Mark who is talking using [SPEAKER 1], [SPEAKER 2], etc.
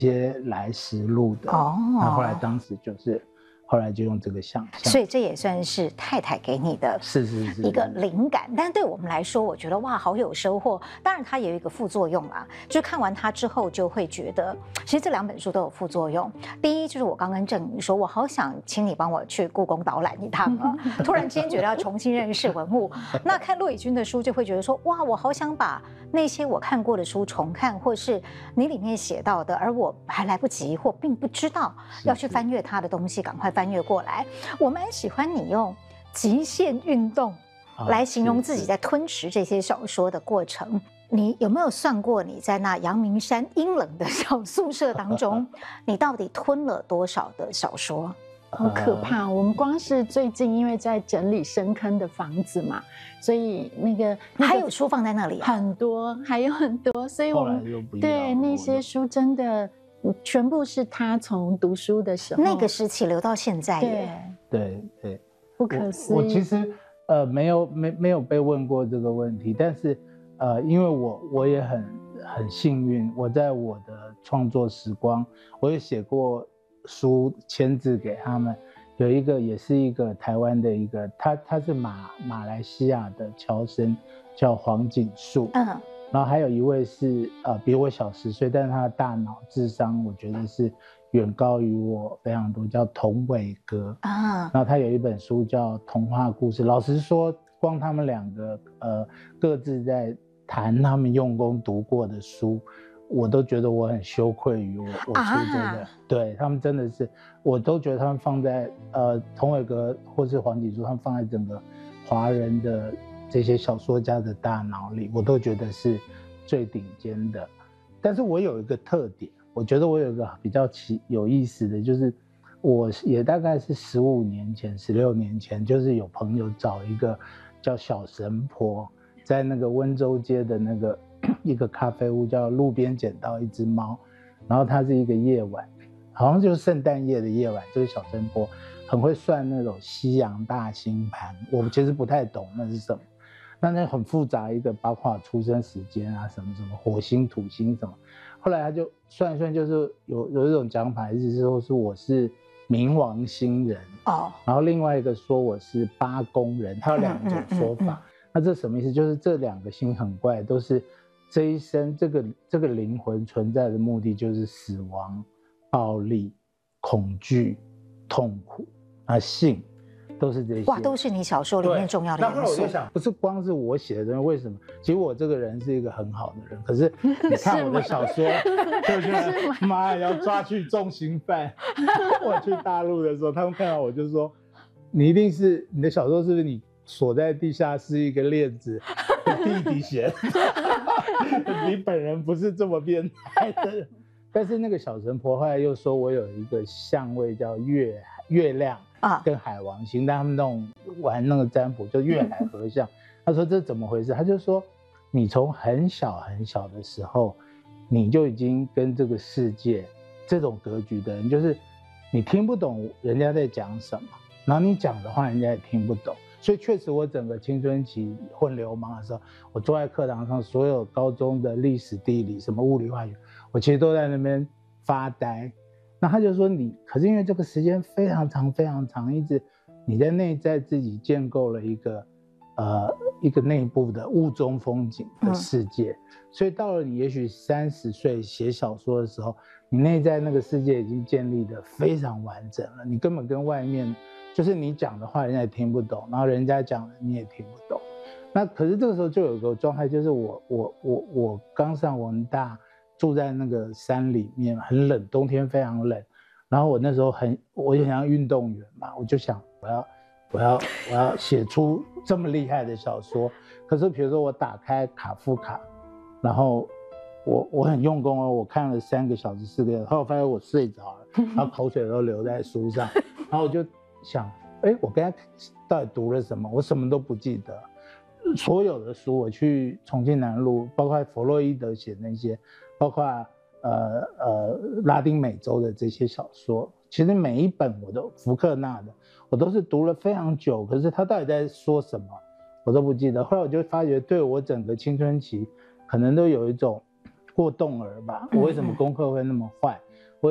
[SPEAKER 1] 接来实录的。那后来当时就是后来就用这个想象，
[SPEAKER 2] 所以这也算是太太给你的一个灵感。但对我们来说，我觉得哇，好有收获。当然，它也有一个副作用啦，就看完它之后就会觉得，其实这2本书都有副作用。第一就是我刚跟郑颖说，我好想请你帮我去故宫导览一趟啊！突然间觉得要重新认识文物。那看骆以军的书就会觉得说，哇，我好想把那些我看过的书重看，或是你里面写到的，而我还来不及或并不知道要去翻阅它的东西，赶快翻阅过来。我蛮喜欢你用极限运动来形容自己在吞食这些小说的过程。你有没有算过你在那阳明山阴冷的小宿舍当中，你到底吞了多少的小说？
[SPEAKER 3] 好可怕！我们光是最近因为在整理深坑的房子嘛，所以那个
[SPEAKER 2] 还有书放在那里
[SPEAKER 3] 很多，还有很多，所以我们对那些书真的全部是他从读书的时候
[SPEAKER 2] 那个时期留到现在耶。
[SPEAKER 1] 对，
[SPEAKER 3] 不可思议。
[SPEAKER 1] 我其实没有被问过这个问题，但是因为我也很幸运，我在我的创作时光，我也写过书签字给他们，有一个也是一个台湾的一个，他是马来西亚的侨生，叫黄锦树，然后还有一位是比我小10岁，但是他的大脑智商我觉得是远高于我非常多，叫童伟哥然后他有一本书叫《童话故事》，老实说，光他们2个各自在谈他们用功读过的书。我都觉得我很羞愧于我出这个，对他们真的是，我都觉得他们放在童伟格或是黄锦树，他们放在整个华人的这些小说家的大脑里，我都觉得是最顶尖的。但是我有一个特点，我觉得我有一个比较有意思的，就是我也大概是15年前、16年前，就是有朋友找一个叫小神婆，在那个温州街的那个。一个咖啡屋叫路边捡到一只猫，然后它是一个夜晚，好像就是圣诞夜的夜晚，这个小神婆很会算那种西洋大星盘，我其实不太懂那是什么，那很复杂一个，包括出生时间啊什么什么火星土星什么，后来他就算一算，就是有一种讲法，意思是说是我是冥王星人然后另外一个说我是八宫人，他有2种说法。那这什么意思？就是这2个星很怪，都是这一生这个灵魂存在的目的就是死亡、暴力、恐惧、痛苦性都是这些。
[SPEAKER 2] 哇，都是你小说里面重要的元素。
[SPEAKER 1] 那后来我就想，不是光是我写的东西，为什么？其实我这个人是一个很好的人，可是你看我的小说，就觉得妈要抓去重刑犯。我去大陆的时候，他们看到我就说，你一定是你的小说是不是你锁在地下室一个链子弟弟写的？你本人不是这么变态的人。但是那个小神婆后来又说我有一个相位叫月亮跟海王星，但他们那种玩那个占卜就月海合相。他说这怎么回事？他就说你从很小很小的时候，你就已经跟这个世界这种格局的人，就是你听不懂人家在讲什么，然后你讲的话人家也听不懂。所以确实我整个青春期混流氓的时候，我坐在课堂上，所有高中的历史地理什么物理化学，我其实都在那边发呆。那他就说可是因为这个时间非常长非常长，一直你在内在自己建构了一个内部的雾中风景的世界，所以到了你也许30岁写小说的时候，你内在那个世界已经建立得非常完整了，你根本跟外面就是你讲的话人家也听不懂，然后人家讲的你也听不懂。那可是这个时候就有个状态，就是我刚上文大，住在那个山里面，很冷，冬天非常冷。然后我那时候我也想要运动员嘛，我就想我要写出这么厉害的小说。可是比如说我打开卡夫卡，然后我很用功我看了3个小时4个小时，后来我发现我睡着了，然后口水都流在书上，然后我就想，我刚才到底读了什么？我什么都不记得。所有的书，我去重庆南路，包括弗洛伊德写的那些，包括拉丁美洲的这些小说，其实每一本福克纳的，我都是读了非常久，可是他到底在说什么，我都不记得。后来我就发觉，对我整个青春期，可能都有一种过动儿吧。我为什么功课会那么坏？